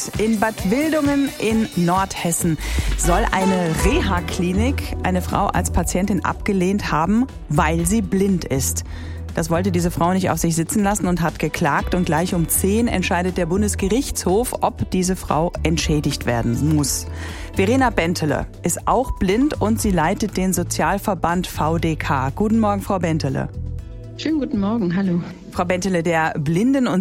Und in Bad Wildungen in Nordhessen soll eine Reha-Klinik eine Frau als Patientin abgelehnt haben, weil sie blind ist. Das wollte diese Frau nicht auf sich sitzen lassen und hat geklagt. Und gleich um 10 entscheidet der Bundesgerichtshof, ob diese Frau entschädigt werden muss. Verena Bentele ist auch blind und sie leitet den Sozialverband VDK. Guten Morgen, Frau Bentele. Schönen guten Morgen, hallo. Frau Bentele, der Blinden- und